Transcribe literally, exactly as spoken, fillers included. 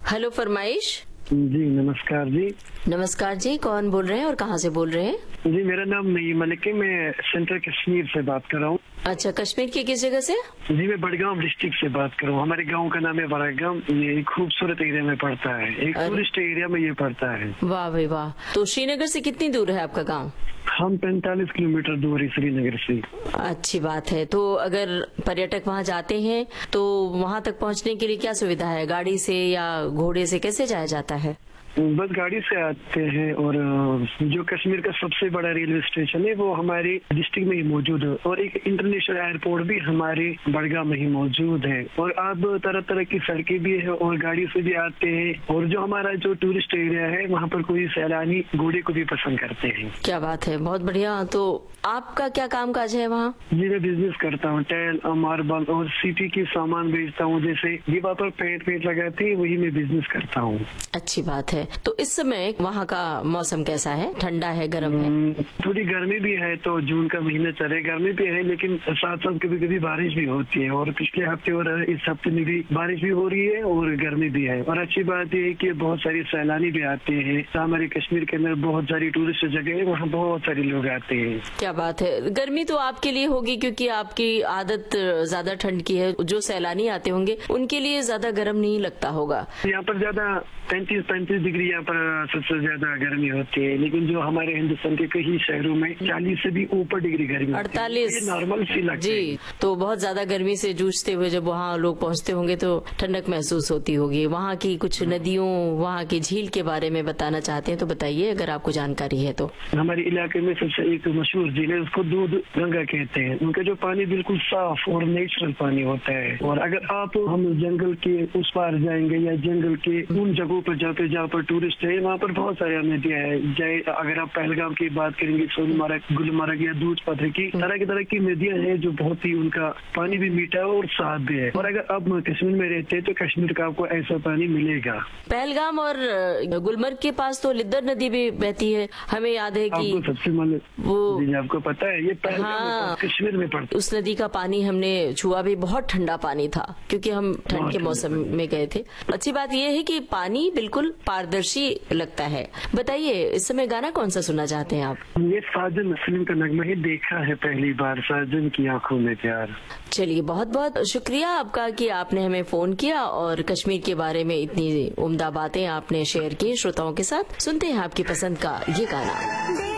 Hello फरमाइश। जी नमस्कार जी। नमस्कार जी, कौन बोल रहे हैं और कहाँ से बोल रहे हैं? जी मेरा नाम नईम मलिक है, मैं सेंट्रल कश्मीर से बात कर रहा हूँ। अच्छा, कश्मीर की किस जगह से? जी मैं बड़गांव डिस्ट्रिक्ट से बात कर रहा हूँ। हमारे गांव का नाम है बड़गांव। ये एक खूबसूरत एरिया में पड़ता है, एक टूरिस्ट एरिया में ये पड़ता है। वाह भाई वाह। तो श्रीनगर से कितनी दूर है आपका गांव? हम पैंतालीस किलोमीटर दूर है श्रीनगर से। अच्छी बात है। तो अगर पर्यटक वहाँ जाते हैं तो वहाँ तक पहुँचने के लिए क्या सुविधा है? गाड़ी से या घोड़े से कैसे जाया जाता है? बस गाड़ी से आते हैं, और जो कश्मीर का सबसे बड़ा रेलवे स्टेशन है वो हमारे डिस्ट्रिक्ट में ही मौजूद है, और एक इंटरनेशनल एयरपोर्ट भी हमारे बड़गांव में ही मौजूद है। और अब तरह तरह की सड़कें भी है और गाड़ी से भी आते हैं। और जो हमारा जो टूरिस्ट एरिया है वहाँ पर कोई सैलानी घोड़े को भी पसंद करते हैं। क्या बात है, बहुत बढ़िया। तो आपका क्या काम काज है वहाँ? जी मैं बिजनेस करता हूँ, टाइल, मार्बल और सिटी की सामान बेचता हूँ। जैसे दीवार पर पेंट पेंट लगाते हैं, वही मैं बिजनेस करता हूँ। अच्छी बात है। तो इस समय वहाँ का मौसम कैसा है? ठंडा है, गर्म है? थोड़ी गर्मी भी है, तो जून का महीना चले, गर्मी भी है, लेकिन साथ साथ कभी कभी बारिश भी होती है। और पिछले हफ्ते और इस हफ्ते में भी बारिश भी हो रही है और गर्मी भी है। और अच्छी बात यह है कि बहुत सारे सैलानी भी आते हैं। हमारे कश्मीर के अंदर बहुत सारी टूरिस्ट जगह है, वहाँ बहुत सारे लोग आते हैं। क्या बात है। गर्मी तो आपके लिए होगी क्योंकि आपकी आदत ज्यादा ठंड की है। जो सैलानी आते होंगे उनके लिए ज्यादा गर्म नहीं लगता होगा। यहाँ पर ज्यादा पैंतीस पैंतीस डिग्री यहाँ पर सबसे ज्यादा गर्मी होती है, लेकिन जो हमारे हिंदुस्तान के कई शहरों में चालीस से भी ऊपर डिग्री गर्मी अड़तालीस नॉर्मल सी लगती है। जी, तो बहुत ज्यादा गर्मी से जूझते हुए जब वहाँ लोग पहुँचते होंगे तो ठंडक महसूस होती होगी। वहाँ की कुछ नदियों, वहाँ की झील के बारे में बताना चाहते हैं तो बताइए, अगर आपको जानकारी है तो। हमारे इलाके में सबसे एक मशहूर झील है, उसको दूध गंगा कहते हैं। उनका जो पानी बिल्कुल साफ और नेचुरल पानी होता है। और अगर आप हम जंगल के उस पार जाएंगे या जंगल के उन जगहों पर जाते जहाँ पर टूरिस्ट है, वहाँ पर बहुत सारी नदियाँ है। जय अगर आप पहलगाम की बात करेंगे, सोनमर्ग, गुलमर्ग या दूध पत्र की तरह की तरह की नदियाँ हैं, जो बहुत ही उनका पानी भी मीठा है और साफ भी है। और अगर आप कश्मीर में रहते हैं तो कश्मीर का आपको ऐसा पानी मिलेगा। पहलगाम और गुलमर्ग के पास तो लिद्दर नदी भी बहती है। हमें याद है कि आपको सबसे मन वो आपको पता है ये पहलगाम हाँ, कश्मीर में पड़ता। उस नदी का पानी हमने छुआ भी, बहुत ठंडा पानी था क्योंकि हम ठंड के मौसम में गए थे। अच्छी बात यह है कि पानी बिल्कुल पारदर्शी लगता है। बताइए, इस समय गाना कौन सा सुनना चाहते हैं आप? ये साजन फिल्म का नगमा ही देखा है पहली बार, साजन की आंखों में प्यार। चलिए, बहुत बहुत शुक्रिया आपका कि आपने हमें फोन किया और कश्मीर के बारे में इतनी उम्दा बातें आपने शेयर की श्रोताओं के साथ। सुनते हैं आपकी पसंद का ये गाना।